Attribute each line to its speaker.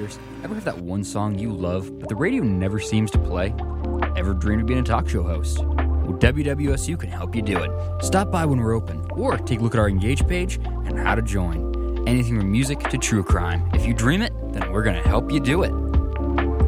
Speaker 1: writers, ever have that one song you love, but the radio never seems to play? Ever dreamed of being a talk show host? Well, WWSU can help you do it. Stop by when we're open, or take a look at our Engage page and how to join. Anything from music to true crime. If you dream it, then we're going to help you do it.